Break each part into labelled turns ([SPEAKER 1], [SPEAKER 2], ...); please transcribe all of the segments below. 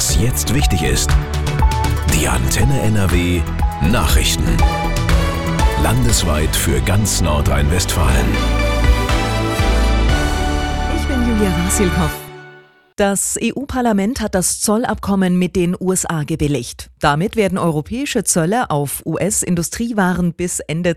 [SPEAKER 1] Was jetzt wichtig ist. Die Antenne NRW Nachrichten. Landesweit für ganz Nordrhein-Westfalen.
[SPEAKER 2] Ich bin Julia Wasilkow. Das EU-Parlament hat das Zollabkommen mit den USA gebilligt. Damit werden europäische Zölle auf US-Industriewaren bis Ende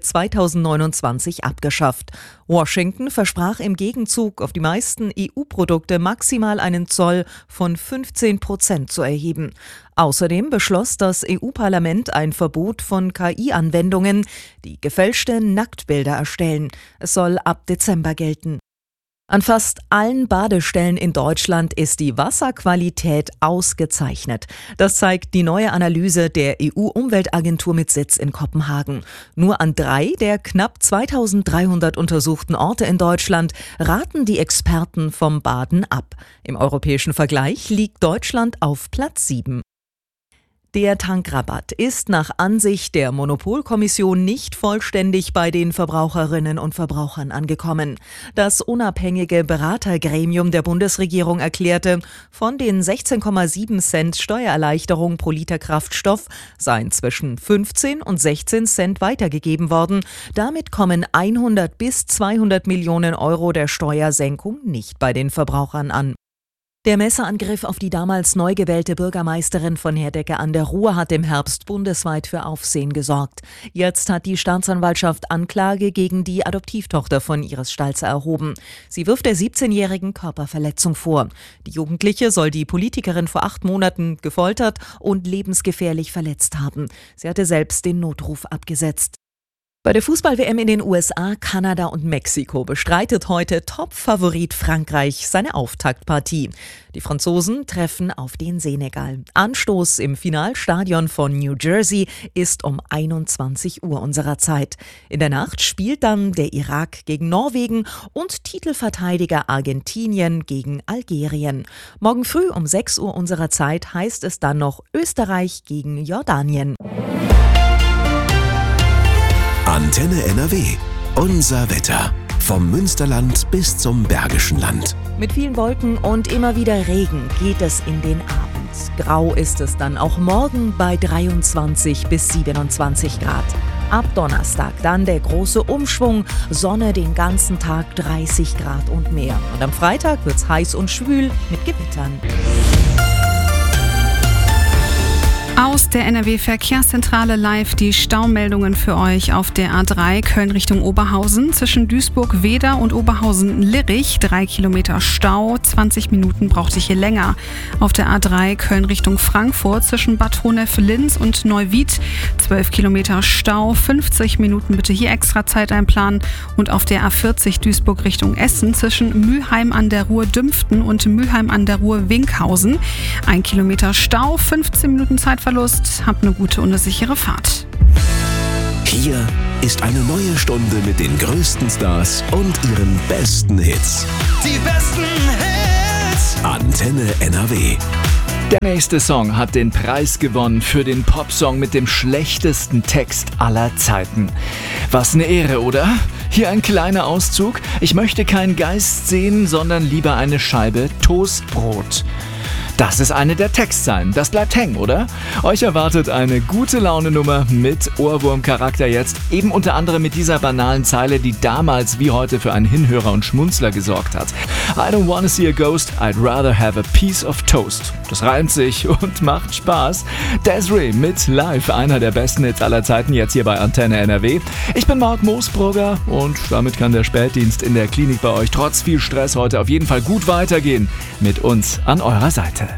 [SPEAKER 2] 2029 abgeschafft. Washington versprach im Gegenzug auf die meisten EU-Produkte maximal einen Zoll von 15% zu erheben. Außerdem beschloss das EU-Parlament ein Verbot von KI-Anwendungen, die gefälschte Nacktbilder erstellen. Es soll ab Dezember gelten. An fast allen Badestellen in Deutschland ist die Wasserqualität ausgezeichnet. Das zeigt die neue Analyse der EU-Umweltagentur mit Sitz in Kopenhagen. Nur an 3 der knapp 2300 untersuchten Orte in Deutschland raten die Experten vom Baden ab. Im europäischen Vergleich liegt Deutschland auf Platz 7. Der Tankrabatt ist nach Ansicht der Monopolkommission nicht vollständig bei den Verbraucherinnen und Verbrauchern angekommen. Das unabhängige Beratergremium der Bundesregierung erklärte, von den 16,7 Cent Steuererleichterung pro Liter Kraftstoff seien zwischen 15 und 16 Cent weitergegeben worden. Damit kommen 100 bis 200 Millionen Euro der Steuersenkung nicht bei den Verbrauchern an. Der Messerangriff auf die damals neu gewählte Bürgermeisterin von Herdecke an der Ruhr hat im Herbst bundesweit für Aufsehen gesorgt. Jetzt hat die Staatsanwaltschaft Anklage gegen die Adoptivtochter von Iris Stalzer erhoben. Sie wirft der 17-jährigen Körperverletzung vor. Die Jugendliche soll die Politikerin vor 8 Monaten gefoltert und lebensgefährlich verletzt haben. Sie hatte selbst den Notruf abgesetzt. Bei der Fußball-WM in den USA, Kanada und Mexiko bestreitet heute Top-Favorit Frankreich seine Auftaktpartie. Die Franzosen treffen auf den Senegal. Anstoß im Finalstadion von New Jersey ist um 21 Uhr unserer Zeit. In der Nacht spielt dann der Irak gegen Norwegen und Titelverteidiger Argentinien gegen Algerien. Morgen früh um 6 Uhr unserer Zeit heißt es dann noch Österreich gegen Jordanien.
[SPEAKER 1] Antenne NRW. Unser Wetter. Vom Münsterland bis zum Bergischen Land.
[SPEAKER 2] Mit vielen Wolken und immer wieder Regen geht es in den Abend. Grau ist es dann auch morgen bei 23 bis 27 Grad. Ab Donnerstag dann der große Umschwung, Sonne den ganzen Tag 30 Grad und mehr. Und am Freitag wird's heiß und schwül mit Gewittern.
[SPEAKER 3] Aus der NRW-Verkehrszentrale live die Staumeldungen für euch auf der A3 Köln Richtung Oberhausen. Zwischen Duisburg-Weder und Oberhausen-Lirich 3 Kilometer Stau, 20 Minuten braucht es hier länger. Auf der A3 Köln Richtung Frankfurt zwischen Bad Honnef-Linz und Neuwied 12 Kilometer Stau, 50 Minuten bitte hier extra Zeit einplanen. Und auf der A40 Duisburg Richtung Essen zwischen Mülheim an der Ruhr-Dünften und Mülheim an der Ruhr-Winkhausen 1 Kilometer Stau, 15 Minuten Zeitverlust. Habt eine gute und eine sichere Fahrt.
[SPEAKER 1] Hier ist eine neue Stunde mit den größten Stars und ihren besten Hits.
[SPEAKER 4] Die besten Hits.
[SPEAKER 1] Antenne NRW.
[SPEAKER 5] Der nächste Song hat den Preis gewonnen für den Popsong mit dem schlechtesten Text aller Zeiten. Was eine Ehre, oder? Hier ein kleiner Auszug. Ich möchte keinen Geist sehen, sondern lieber eine Scheibe Toastbrot. Das ist eine der Textzeilen. Das bleibt hängen, oder? Euch erwartet eine gute Laune-Nummer mit Ohrwurm-Charakter jetzt. Eben unter anderem mit dieser banalen Zeile, die damals wie heute für einen Hinhörer und Schmunzler gesorgt hat. I don't wanna see a ghost, I'd rather have a piece of toast. Das reimt sich und macht Spaß. Des'ree mit Live, einer der besten Hits aller Zeiten, jetzt hier bei Antenne NRW. Ich bin Marc Moosbrugger und damit kann der Spätdienst in der Klinik bei euch trotz viel Stress heute auf jeden Fall gut weitergehen. Mit uns an eurer Seite.